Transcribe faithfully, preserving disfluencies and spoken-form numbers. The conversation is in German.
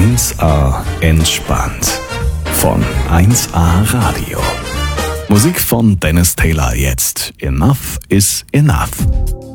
eins A entspannt von eins A Radio. Musik von Dennis Taylor jetzt. Enough is enough.